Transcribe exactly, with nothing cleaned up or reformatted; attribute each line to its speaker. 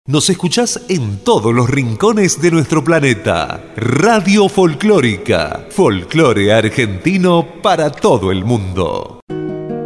Speaker 1: Nos escuchás en todos los rincones de nuestro planeta. Radio Folclórica. Folclore argentino para todo el mundo.